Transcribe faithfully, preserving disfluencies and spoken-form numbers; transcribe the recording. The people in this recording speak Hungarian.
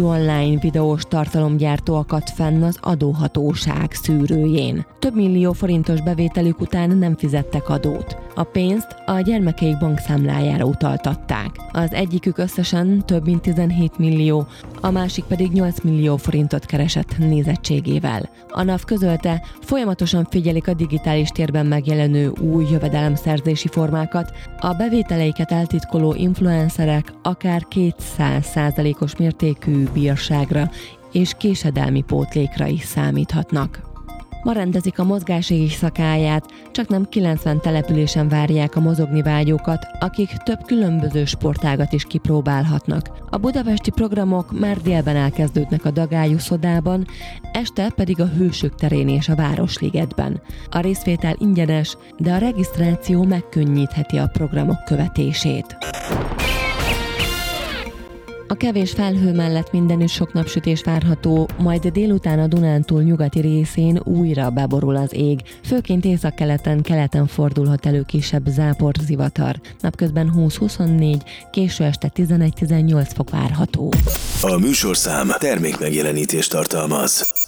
online videós tartalomgyártó akadt fenn az adóhatóság szűrőjén. Több millió forintos bevételük után nem fizettek adót. A pénzt a gyermekeik bankszámlájára utaltatták. Az egyikük összesen több mint tizenhét millió, a másik pedig nyolc millió forintot keresett nézettségével. A NAV közölte, folyamatosan figyelik a digitális térben megjelenő új jövedelemszerzési formákat, a bevételeiket eltitkoló influencerek akár kétszáz százalékos mértékű bírságra és késedelmi pótlékra is számíthatnak. Ma rendezik a mozgás éjszakáját, csaknem kilencven településen várják a mozogni vágyókat, akik több különböző sportágat is kipróbálhatnak. A budapesti programok már délben elkezdődnek a Dagály uszodában, este pedig a Hősök terén és a Városligetben. A részvétel ingyenes, de a regisztráció megkönnyítheti a programok követését. A kevés felhő mellett mindenütt sok napsütés várható, majd délután a Dunántúl nyugati részén újra beborul az ég. Főként északkeleten, keleten fordulhat elő kisebb záporzivatar. Napközben húsz-huszonnégy, késő este tizenegy-tizennyolc fok várható. A műsorszám termék megjelenítést tartalmaz.